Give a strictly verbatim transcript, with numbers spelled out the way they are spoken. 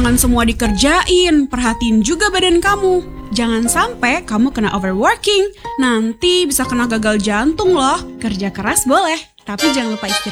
jangan semua dikerjain, perhatiin juga badan kamu. Jangan sampai kamu kena overworking, nanti bisa kena gagal jantung loh. Kerja keras boleh, tapi jangan lupa istirahat.